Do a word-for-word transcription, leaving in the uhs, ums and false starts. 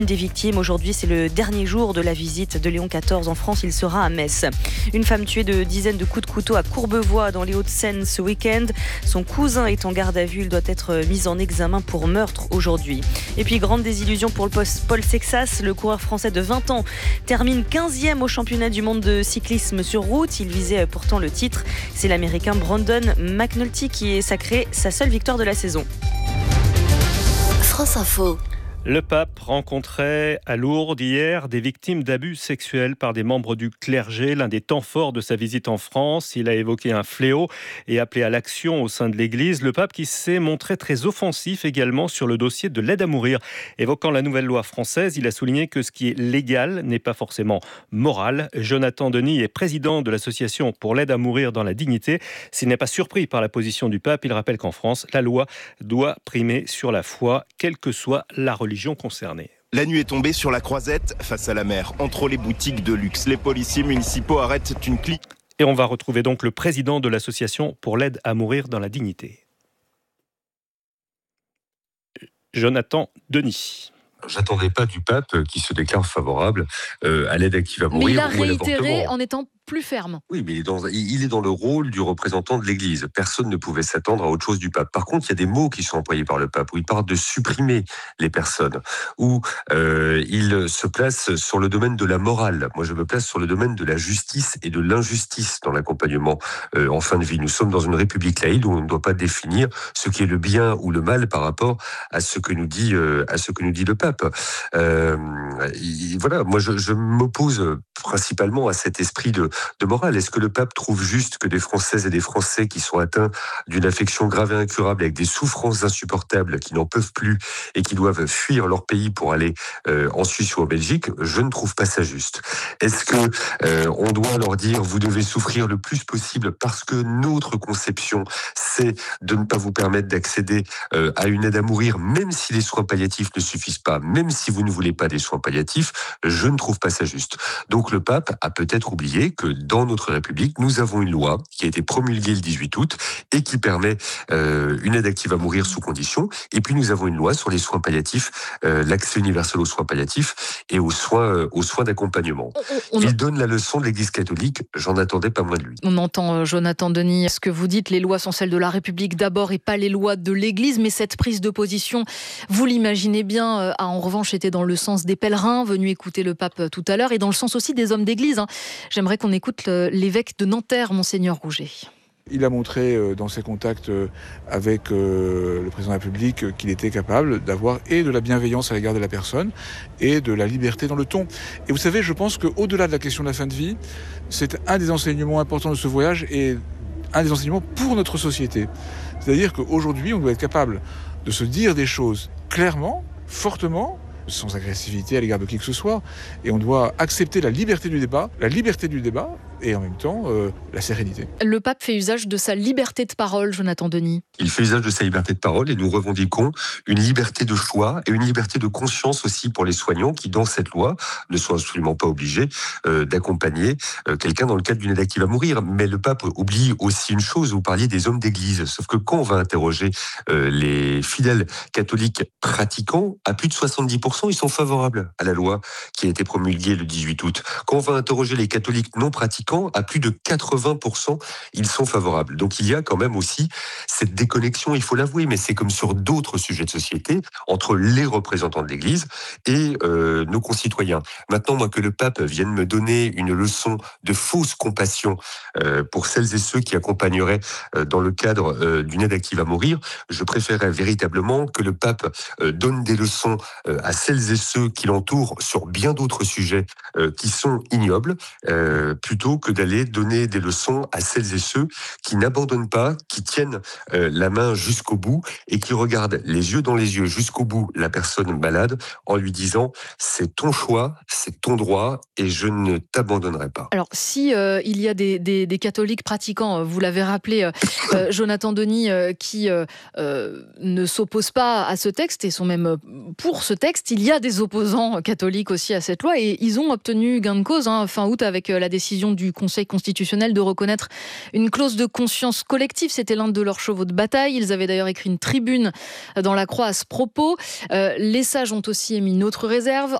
Des victimes. Aujourd'hui, c'est le dernier jour de la visite de Léon quatorze en France. Il sera à Metz. Une femme tuée de dizaines de coups de couteau à Courbevoie dans les Hauts-de-Seine ce week-end. Son cousin est en garde à vue. Il doit être mis en examen pour meurtre aujourd'hui. Et puis, grande désillusion pour le Paul Sexas. Le coureur français de vingt ans termine quinzième au championnat du monde de cyclisme sur route. Il visait pourtant le titre. C'est l'Américain Brandon McNulty qui est sacré sa seule victoire de la saison. France Info. Le pape rencontrait à Lourdes hier des victimes d'abus sexuels par des membres du clergé. L'un des temps forts de sa visite en France, il a évoqué un fléau et appelé à l'action au sein de l'Église. Le pape qui s'est montré très offensif également sur le dossier de l'aide à mourir. Évoquant la nouvelle loi française, il a souligné que ce qui est légal n'est pas forcément moral. Jonathan Denis est président de l'association pour l'aide à mourir dans la dignité. S'il n'est pas surpris par la position du pape, il rappelle qu'en France, la loi doit primer sur la foi, quelle que soit la religion concernée. La nuit est tombée sur la Croisette, face à la mer, entre les boutiques de luxe. Les policiers municipaux arrêtent une clique. Et on va retrouver donc le président de l'association pour l'aide à mourir dans la dignité. Jonathan Denis. J'attendais pas du pape qui se déclare favorable euh, à l'aide active à mourir. Mais il a ou à réitéré l'avortement. en étant plus ferme. Oui, mais il est, dans, il est dans le rôle du représentant de l'Église. Personne ne pouvait s'attendre à autre chose du pape. Par contre, il y a des mots qui sont employés par le pape, où il parle de supprimer les personnes, où euh, il se place sur le domaine de la morale. Moi, je me place sur le domaine de la justice et de l'injustice dans l'accompagnement euh, en fin de vie. Nous sommes dans une république laïque où on ne doit pas définir ce qui est le bien ou le mal par rapport à ce que nous dit, euh, à ce que nous dit le pape. Euh, il, voilà, moi, je, je m'oppose principalement à cet esprit de de morale. Est-ce que le pape trouve juste que des Françaises et des Français qui sont atteints d'une affection grave et incurable avec des souffrances insupportables, qui n'en peuvent plus et qui doivent fuir leur pays pour aller euh, en Suisse ou en Belgique? Je ne trouve pas ça juste. Est-ce que euh, on doit leur dire vous devez souffrir le plus possible parce que notre conception c'est de ne pas vous permettre d'accéder euh, à une aide à mourir, même si les soins palliatifs ne suffisent pas, même si vous ne voulez pas des soins palliatifs? Je ne trouve pas ça juste. Donc le pape a peut-être oublié que dans notre République, nous avons une loi qui a été promulguée le dix-huit août et qui permet euh, une aide active à mourir sous condition. Et puis nous avons une loi sur les soins palliatifs, euh, l'accès universel aux soins palliatifs et aux soins, euh, aux soins d'accompagnement. On, on... Il donne la leçon de l'Église catholique, j'en attendais pas moins de lui. On entend euh, Jonathan Denis, ce que vous dites, les lois sont celles de la République d'abord et pas les lois de l'Église, mais cette prise de position, vous l'imaginez bien, euh, a en revanche été dans le sens des pèlerins venus écouter le pape euh, tout à l'heure et dans le sens aussi des hommes d'Église. Hein. J'aimerais qu'on écoute le, l'évêque de Nanterre, Monseigneur Rouget. Il a montré dans ses contacts avec le président de la République qu'il était capable d'avoir et de la bienveillance à l'égard de la personne et de la liberté dans le ton. Et vous savez, je pense qu'au-delà de la question de la fin de vie, c'est un des enseignements importants de ce voyage et un des enseignements pour notre société. C'est-à-dire qu'aujourd'hui, on doit être capable de se dire des choses clairement, fortement, sans agressivité à l'égard de qui que ce soit, et on doit accepter la liberté du débat, la liberté du débat, et en même temps, euh, la sérénité. Le pape fait usage de sa liberté de parole, Jonathan Denis. Il fait usage de sa liberté de parole et nous revendiquons une liberté de choix et une liberté de conscience aussi pour les soignants qui, dans cette loi, ne sont absolument pas obligés euh, d'accompagner euh, quelqu'un dans le cadre d'une aide active à mourir. Mais le pape oublie aussi une chose, vous parliez des hommes d'église, sauf que quand on va interroger euh, les fidèles catholiques pratiquants, à plus de soixante-dix pour cent, ils sont favorables à la loi qui a été promulguée le dix-huit août. Quand on va interroger les catholiques non pratiquants, à plus de quatre-vingts pour cent, ils sont favorables. Donc il y a quand même aussi cette déconnexion, il faut l'avouer, mais c'est comme sur d'autres sujets de société, entre les représentants de l'Église et euh, nos concitoyens. Maintenant, moi, que le pape vienne me donner une leçon de fausse compassion euh, pour celles et ceux qui accompagneraient euh, dans le cadre euh, d'une aide active à mourir, je préférerais véritablement que le pape euh, donne des leçons euh, à celles et ceux qui l'entourent sur bien d'autres sujets euh, qui sont ignobles, euh, plutôt que d'aller donner des leçons à celles et ceux qui n'abandonnent pas, qui tiennent euh, la main jusqu'au bout et qui regardent les yeux dans les yeux jusqu'au bout la personne malade en lui disant « c'est ton choix, c'est ton droit et je ne t'abandonnerai pas ». Alors si euh, il y a des, des, des catholiques pratiquants, vous l'avez rappelé, euh, Jonathan Denis, euh, qui euh, euh, ne s'opposent pas à ce texte et sont même pour ce texte, il y a des opposants catholiques aussi à cette loi et ils ont obtenu gain de cause hein, fin août avec la décision du du Conseil constitutionnel de reconnaître une clause de conscience collective. C'était l'un de leurs chevaux de bataille. Ils avaient d'ailleurs écrit une tribune dans la Croix à ce propos. Euh, les sages ont aussi émis une autre réserve.